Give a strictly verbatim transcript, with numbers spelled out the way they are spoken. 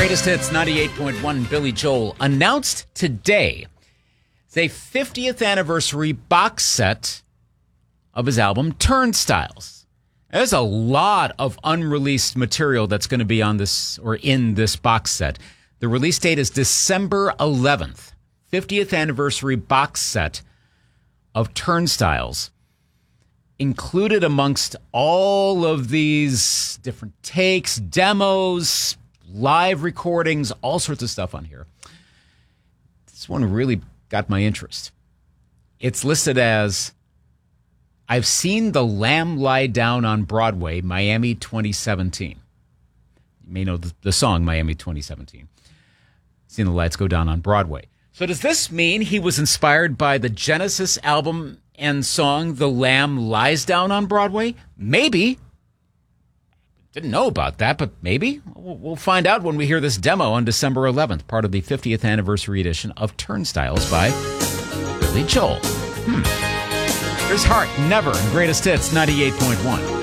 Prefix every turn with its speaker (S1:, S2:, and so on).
S1: Greatest Hits ninety-eight point one. Billy Joel announced today the fiftieth anniversary box set of his album Turnstiles. There's a lot of unreleased material that's going to be on this or in this box set. The release date is December eleventh. fiftieth anniversary box set of Turnstiles. Included amongst all of these different takes, demos, live recordings, all sorts of stuff on here. This one really got my interest. It's listed as, I've seen the Lamb Lie Down on Broadway, Miami twenty seventeen. You may know the, the song Miami twenty seventeen. Seen the lights go down on Broadway. So does this mean he was inspired by the Genesis album and song The Lamb Lies Down on Broadway? Maybe. Didn't know about that, but maybe. We'll find out when we hear this demo on December eleventh, part of the fiftieth anniversary edition of Turnstiles by Billy Joel. Hmm. Here's Heart, Never, and Greatest Hits ninety-eight point one.